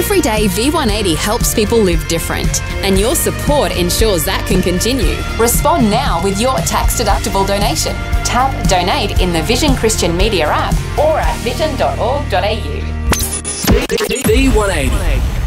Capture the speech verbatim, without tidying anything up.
Every day, V one eighty helps people live different, and your support ensures that can continue. Respond now with your tax-deductible donation. Tap Donate in the Vision Christian Media app or at vision dot org dot a u. V one eighty.